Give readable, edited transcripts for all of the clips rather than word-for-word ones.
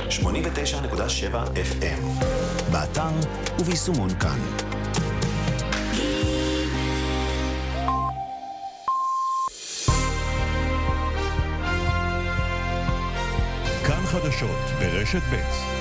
89.7 FM, באתר וביישומון כאן. כאן חדשות ברשת ב'.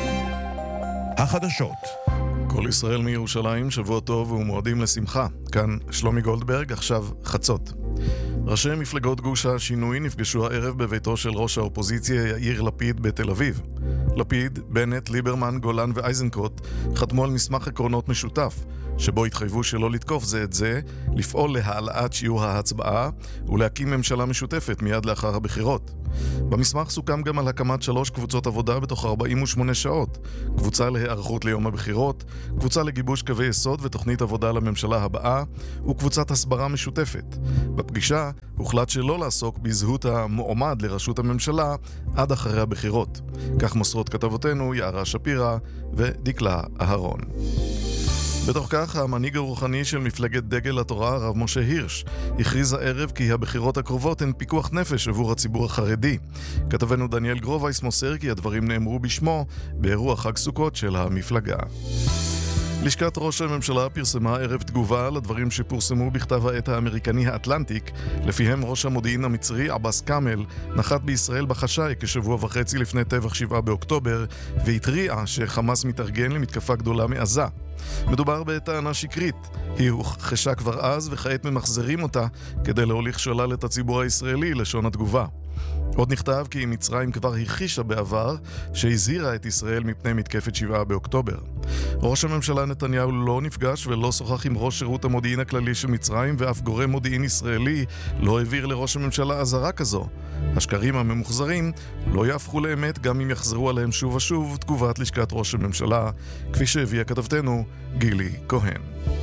החדשות. כל ישראל מירושלים, שבוע טוב ומועדים לשמחה. כאן שלומי גולדברג, עכשיו חצות. ראשי מפלגות גוש השינוי נפגשו הערב בביתו של ראש האופוזיציה יאיר לפיד בתל אביב. לפיד, בנט, ליברמן, גולן ואיזנקוט חתמו על מסמך עקרונות משותף, שבו התחייבו שלא לתקוף זה את זה, לפעול להעלאת שיעור ההצבעה ולהקים ממשלה משותפת מיד לאחר הבחירות. במסמך סוכם גם על הקמת 3 קבוצות עבודה בתוך 48 שעות, קבוצה להיערכות ליום הבחירות, קבוצה לגיבוש קווי יסוד ותוכנית עבודה לממשלה הבאה, וקבוצת הסברה משותפת. בפגישה הוחלט שלא לעסוק בזהות המועמד לראשות הממשלה עד אחרי הבחירות. כך מוסרות כתבותינו יערה שפירה ודקלה אהרון. בתוך כך, המנהיג הרוחני של מפלגת דגל התורה, הרב משה הירש, הכריז הערב כי הבחירות הקרובות הן פיקוח נפש עבור הציבור החרדי. כתבנו דניאל גרובייס מוסר כי הדברים נאמרו בשמו באירוע חג סוכות של המפלגה. לשכת ראש הממשלה פרסמה ערב תגובה לדברים שפורסמו בכתב העת האמריקני האטלנטיק, לפיהם ראש המודיעין המצרי עבאס קאמל נחת בישראל בחשאי כשבוע וחצי לפני טבח 7 באוקטובר והתריע שחמאס מתארגן למתקפה גדולה מעזה. מדובר בטענה שקרית, היא הוכחשה כבר אז וכעת ממחזרים אותה כדי להוליך שולל את הציבור הישראלי, לשון התגובה. עוד נכתב כי מצרים כבר הכחישה בעבר שהזהירה את ישראל מפני מתקפת 7 באוקטובר. ראש הממשלה נתניהו לא נפגש ולא שוחח עם ראש שירות המודיעין הכללי של מצרים, ואף גורם מודיעין ישראלי לא העביר לראש הממשלה אזהרה כזו. השקרים הממוחזרים לא יהפכו לאמת גם אם יחזרו עליהם שוב ושוב, תגובת לשכת ראש הממשלה, כפי שהביאה כתבתנו גילי כהן.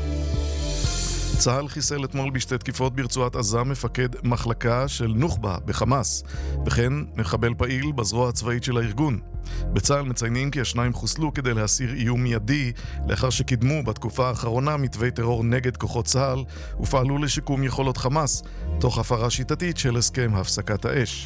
צה"ל חיסל אתמול בשתי תקיפות ברצועת עזה מפקד מחלקה של נוח'בה בחמאס, וכן מחבל פעיל בזרוע הצבאית של הארגון. בצה"ל מציינים כי השניים חוסלו כדי להסיר איום מיידי לאחר שקידמו בתקופה האחרונה מתווי טרור נגד כוחות צה"ל ופעלו לשיקום יכולות חמאס, תוך הפרה שיטתית של הסכם הפסקת האש.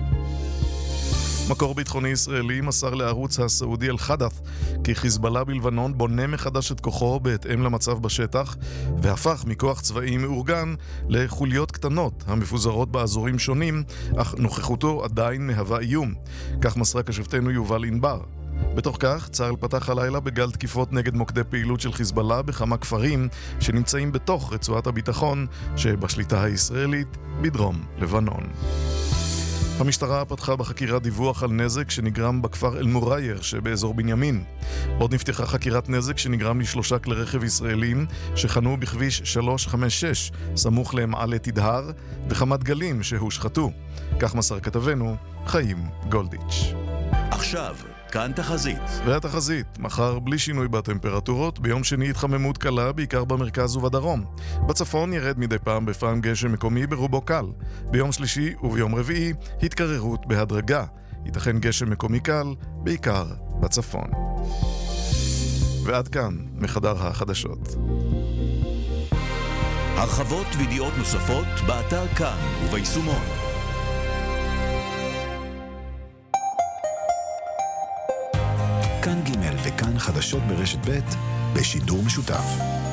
מקור ביטחוני ישראלי מסר לערוץ הסעודי אל-חדף כי חיזבאללה בלבנון בונה מחדש את כוחו בהתאם למצב בשטח והפך מכוח צבאי מאורגן לחוליות קטנות המפוזרות באזורים שונים, אך נוכחותו עדיין מהווה איום. כך מסרה כשבתנו יובל ענבר. בתוך כך, צה"ל פתח הלילה בגל תקיפות נגד מוקדי פעילות של חיזבאללה בכמה כפרים שנמצאים בתוך רצועת הביטחון שבשליטה הישראלית בדרום לבנון. המשטרה פתחה בחקירת דיווח על נזק שנגרם בכפר אל-מורייר שבאזור בנימין. עוד נפתחה חקירת נזק שנגרם ל3 כלי רכב ישראלים שחנו בכביש 356 סמוך למעלה תדהר וכמה דגלים שהושחתו. כך מסר כתבנו חיים גולדיץ'. עכשיו כאן תחזית. והתחזית, מחר בלי שינוי בטמפרטורות, ביום שני התחממות קלה בעיקר במרכז ובדרום. בצפון ירד מדי פעם בפעם גשם מקומי ברובו קל. ביום שלישי וביום רביעי התקררות בהדרגה. ייתכן גשם מקומי קל, בעיקר בצפון. ועד כאן מחדר החדשות. הרחבות וידיעות נוספות באתר כאן וביישומון. כאן ג' וכאן חדשות ברשת ב' בשידור משותף.